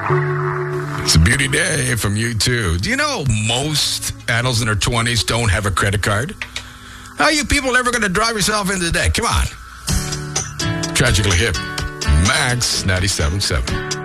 It's a beauty day from you too. Do you know most adults in their 20s don't have a credit card? How are you people ever going to drive yourself into the day? Come on. Tragically Hip. Max 97.7.